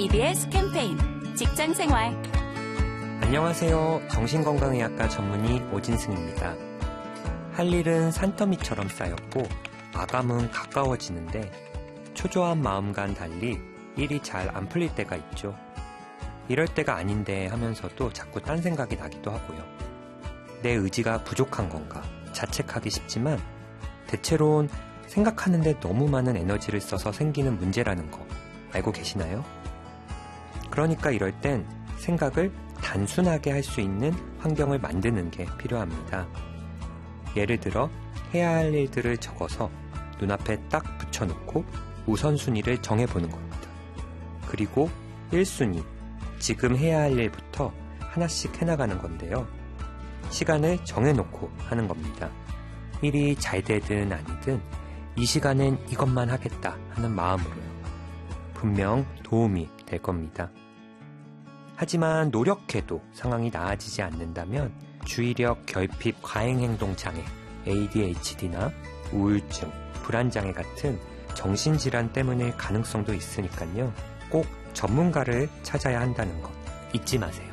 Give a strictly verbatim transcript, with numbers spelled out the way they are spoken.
이비에스 캠페인 직장생활. 안녕하세요. 정신건강의학과 전문의 오진승입니다. 할 일은 산더미처럼 쌓였고 마감은 가까워지는데 초조한 마음과는 달리 일이 잘 안 풀릴 때가 있죠. 이럴 때가 아닌데 하면서도 자꾸 딴 생각이 나기도 하고요. 내 의지가 부족한 건가 자책하기 쉽지만 대체로는 생각하는데 너무 많은 에너지를 써서 생기는 문제라는 거 알고 계시나요? 그러니까 이럴 땐 생각을 단순하게 할 수 있는 환경을 만드는 게 필요합니다. 예를 들어 해야 할 일들을 적어서 눈앞에 딱 붙여놓고 우선순위를 정해보는 겁니다. 그리고 일 순위, 지금 해야 할 일부터 하나씩 해나가는 건데요. 시간을 정해놓고 하는 겁니다. 일이 잘 되든 아니든 이 시간엔 이것만 하겠다 하는 마음으로요. 분명 도움이 될 겁니다. 하지만 노력해도 상황이 나아지지 않는다면 주의력 결핍 과잉행동 장애, 에이디에이치디나 우울증, 불안장애 같은 정신질환 때문일 가능성도 있으니까요. 꼭 전문가를 찾아야 한다는 것 잊지 마세요.